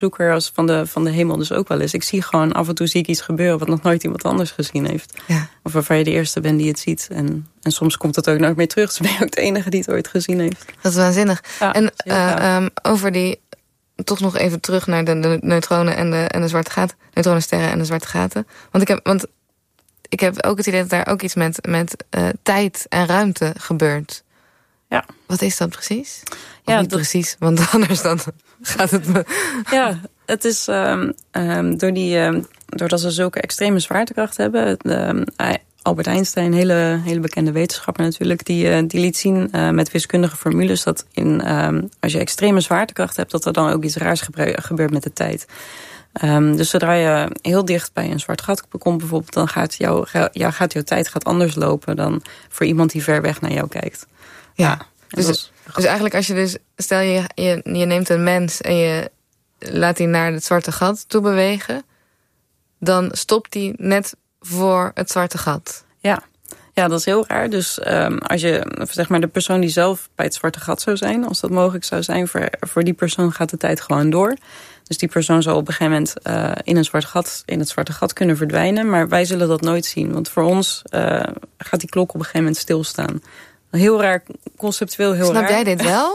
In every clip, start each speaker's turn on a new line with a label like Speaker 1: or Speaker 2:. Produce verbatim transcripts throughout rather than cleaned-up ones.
Speaker 1: zoeker als van de, van de hemel dus ook wel eens. Ik zie gewoon, af en toe zie ik iets gebeuren wat nog nooit iemand anders gezien heeft.
Speaker 2: Ja.
Speaker 1: Of waarvan je de eerste bent die het ziet. En, en soms komt het ook nooit meer terug. Dus ben je ook de enige die het ooit gezien heeft.
Speaker 2: Dat is waanzinnig.
Speaker 1: Ja,
Speaker 2: en
Speaker 1: uh,
Speaker 2: um, over die, toch nog even terug naar de, de neutronen en de, en de zwarte gaten. Neutronensterren en de zwarte gaten. Want ik heb, want ik heb ook het idee dat daar ook iets met, met uh, tijd en ruimte gebeurt.
Speaker 1: Ja.
Speaker 2: Wat is dat precies? Of
Speaker 1: ja,
Speaker 2: niet
Speaker 1: dat...
Speaker 2: precies, want anders dan gaat het me...
Speaker 1: Ja, het is um, um, door die, um, doordat ze zulke extreme zwaartekracht hebben. De, uh, Albert Einstein, een hele, hele bekende wetenschapper natuurlijk, die, uh, die liet zien uh, met wiskundige formules dat in, um, als je extreme zwaartekracht hebt, dat er dan ook iets raars gebeurt met de tijd. Um, dus zodra je heel dicht bij een zwart gat komt bijvoorbeeld, dan gaat jouw, jou, gaat jouw tijd gaat anders lopen dan voor iemand die ver weg naar jou kijkt.
Speaker 2: Ja,
Speaker 1: ja
Speaker 2: dus, is, dus eigenlijk als je dus, stel je, je, je neemt een mens en je laat die naar het zwarte gat toe bewegen, dan stopt die net voor het zwarte gat.
Speaker 1: Ja, ja, dat is heel raar. Dus um, als je, zeg maar, de persoon die zelf bij het zwarte gat zou zijn, als dat mogelijk zou zijn, voor, voor die persoon gaat de tijd gewoon door. Dus die persoon zal op een gegeven moment uh, in, een zwart gat, in het zwarte gat kunnen verdwijnen. Maar wij zullen dat nooit zien. Want voor ons uh, gaat die klok op een gegeven moment stilstaan. Heel raar, conceptueel heel
Speaker 2: Snap
Speaker 1: raar.
Speaker 2: Snap jij dit wel?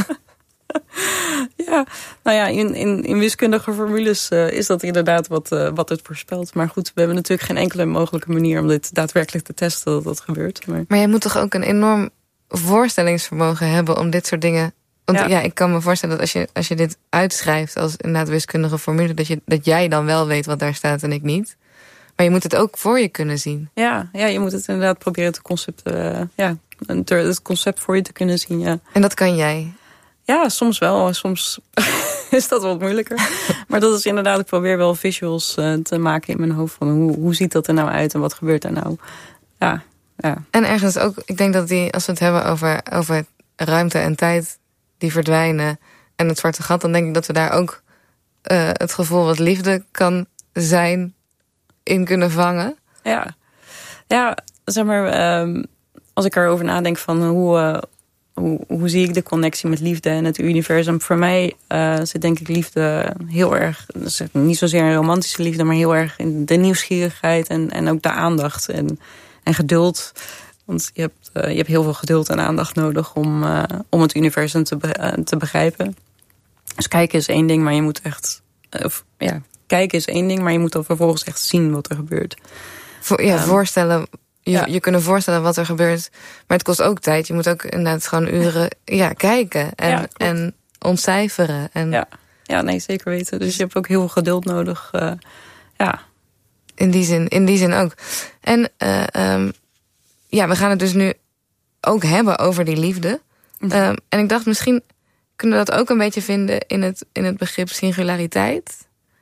Speaker 1: Ja, nou ja, in, in, in wiskundige formules uh, is dat inderdaad wat, uh, wat het voorspelt. Maar goed, we hebben natuurlijk geen enkele mogelijke manier om dit daadwerkelijk te testen dat dat gebeurt. Maar,
Speaker 2: maar jij moet toch ook een enorm voorstellingsvermogen hebben om dit soort dingen... Want ja, ja ik kan me voorstellen dat als je, als je dit uitschrijft als inderdaad wiskundige formule, dat, je, dat jij dan wel weet wat daar staat en ik niet. Maar je moet het ook voor je kunnen zien.
Speaker 1: Ja, ja je moet het inderdaad proberen het concept, uh, ja, het concept voor je te kunnen zien. Ja.
Speaker 2: En dat kan jij?
Speaker 1: Ja, soms wel. Soms is dat wat moeilijker. Maar dat is inderdaad, ik probeer wel visuals uh, te maken in mijn hoofd. Van hoe, hoe ziet dat er nou uit en wat gebeurt er nou? Ja, ja.
Speaker 2: En ergens ook, ik denk dat die, als we het hebben over, over ruimte en tijd die verdwijnen en het zwarte gat, dan denk ik dat we daar ook uh, het gevoel wat liefde kan zijn in kunnen vangen.
Speaker 1: Ja, ja, zeg maar, um, als ik erover nadenk van hoe, uh, hoe, hoe zie ik de connectie met liefde en het universum. Voor mij uh, zit denk ik liefde heel erg, dus niet zozeer een romantische liefde, maar heel erg in de nieuwsgierigheid en, en ook de aandacht en, en geduld. Want je hebt, uh, je hebt heel veel geduld en aandacht nodig om, uh, om het universum te, be- uh, te begrijpen. Dus kijken is één ding, maar je moet echt... Uh, of, ja, kijken is één ding, maar je moet dan vervolgens echt zien wat er gebeurt.
Speaker 2: Voor, ja, um, voorstellen... Je,
Speaker 1: ja.
Speaker 2: je kunnen voorstellen wat er gebeurt. Maar het kost ook tijd. Je moet ook inderdaad gewoon uren ja, kijken en,
Speaker 1: ja,
Speaker 2: en ontcijferen. En
Speaker 1: ja. ja, nee, zeker weten. Dus je hebt ook heel veel geduld nodig. Uh, ja.
Speaker 2: In die zin, in die zin ook. En uh, um, ja, we gaan het dus nu ook hebben over die liefde. Mm-hmm. Um, en ik dacht, misschien kunnen we dat ook een beetje vinden in het, in het begrip singulariteit.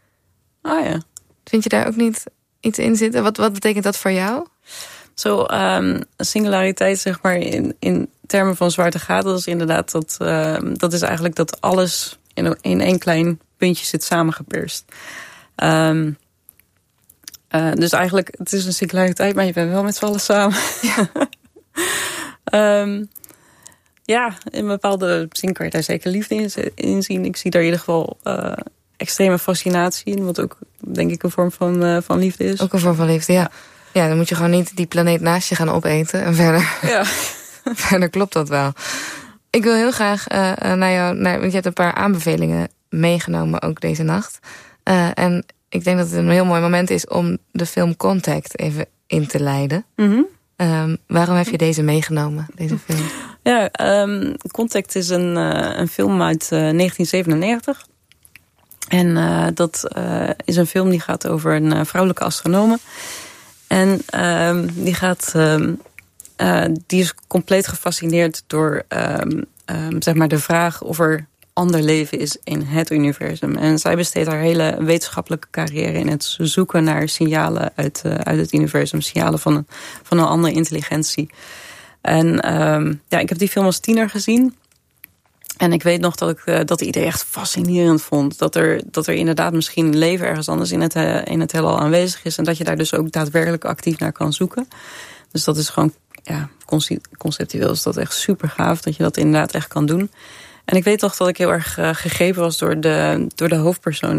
Speaker 1: Ah ja.
Speaker 2: Vind je daar ook niet iets in zitten? Wat, wat betekent dat voor jou?
Speaker 1: Zo, um, singulariteit, zeg maar, in, in termen van zwarte gaten, dat is inderdaad dat, uh, dat is eigenlijk dat alles in, in één klein puntje zit samengeperst. Um, uh, dus eigenlijk, het is een singulariteit, maar je bent wel met z'n allen samen. Ja. um, ja, in bepaalde zin kan je daar zeker liefde in, in zien. Ik zie daar in ieder geval uh, extreme fascinatie in, wat ook, denk ik, een vorm van, uh, van liefde is.
Speaker 2: Ook een vorm van liefde, ja. Ja, dan moet je gewoon niet die planeet naast je gaan opeten. En verder,
Speaker 1: ja.
Speaker 2: verder klopt dat wel. Ik wil heel graag uh, naar jou... Naar, want je hebt een paar aanbevelingen meegenomen ook deze nacht. Uh, en ik denk dat het een heel mooi moment is om de film Contact even in te leiden.
Speaker 1: Mm-hmm.
Speaker 2: Um, waarom heb je deze meegenomen, deze film?
Speaker 1: Ja, um, Contact is een, uh, een film uit uh, negentien zevenennegentig. En uh, dat uh, is een film die gaat over een uh, vrouwelijke astronome. En uh, die gaat, uh, uh, die is compleet gefascineerd door um, um, zeg maar de vraag of er ander leven is in het universum. En zij besteedt haar hele wetenschappelijke carrière in het zoeken naar signalen uit, uh, uit het universum. Signalen van een, van een andere intelligentie. En um, ja, ik heb die film als tiener gezien. En ik weet nog dat ik uh, dat idee echt fascinerend vond. Dat er, dat er inderdaad misschien leven ergens anders in het, uh, in het heelal aanwezig is. En dat je daar dus ook daadwerkelijk actief naar kan zoeken. Dus dat is gewoon, ja, conceptueel is dat echt super gaaf. Dat je dat inderdaad echt kan doen. En ik weet toch dat ik heel erg uh, gegrepen was door de, door de hoofdpersoon.